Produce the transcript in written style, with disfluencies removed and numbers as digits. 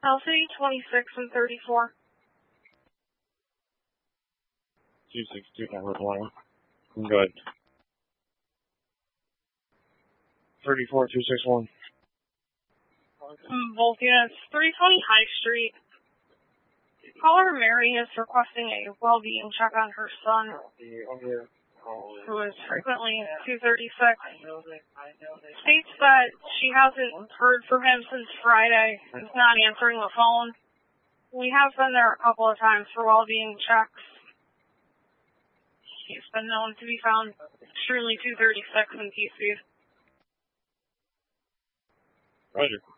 Healthy, 26 and 34. 262, 911. Go ahead. 34, 261. Both units, 320 High Street. Caller Mary is requesting a well-being check on her son, who is frequently 236. States that she hasn't heard from him since Friday. He's not answering the phone. We have been there a couple of times for well-being checks. He's been known to be found extremely 236 in PCs. Roger.